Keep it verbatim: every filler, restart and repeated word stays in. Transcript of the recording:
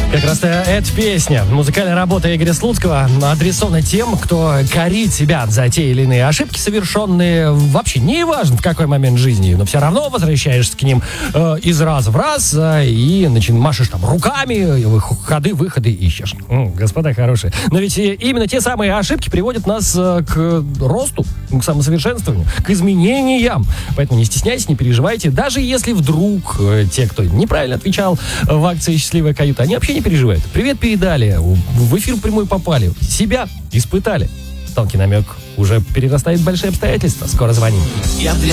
Как раз эта песня, музыкальная работа Игоря Слуцкого, адресована тем, кто корит себя за те или иные ошибки, совершенные вообще не важно в какой момент жизни, но все равно возвращаешься к ним э, из раза в раз э, и начин, машешь там руками, ходы, выходы ищешь. М, господа хорошие. Но ведь именно те самые ошибки приводят нас э, к росту, к самосовершенствованию, к изменениям. Поэтому не стесняйтесь, не переживайте. Даже если вдруг э, те, кто неправильно отвечал в акции «Счастливая каюта», они вообще не переживают. Привет передали, в эфир прямой попали, себя испытали. Тонкий намек уже перерастает в большие обстоятельства. Скоро звоним.